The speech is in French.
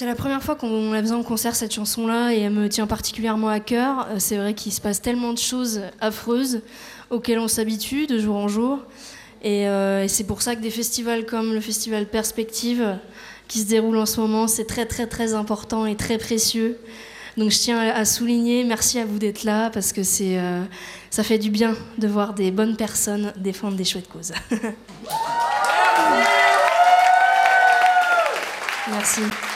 C'est la première fois qu'on la faisait en concert, cette chanson-là, et elle me tient particulièrement à cœur. C'est vrai qu'il se passe tellement de choses affreuses auxquelles on s'habitue de jour en jour. Et c'est pour ça que des festivals comme le festival Perspective, qui se déroule en ce moment, c'est très très très important et très précieux. Donc je tiens à souligner, merci à vous d'être là, parce que ça fait du bien de voir des bonnes personnes défendre des chouettes causes. Merci.